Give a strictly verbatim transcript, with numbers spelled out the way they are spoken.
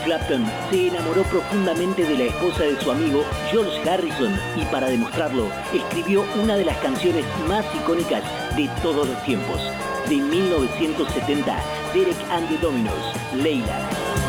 Clapton se enamoró profundamente de la esposa de su amigo George Harrison y para demostrarlo, escribió una de las canciones más icónicas de todos los tiempos. De mil novecientos setenta, Derek and the Dominos, Layla.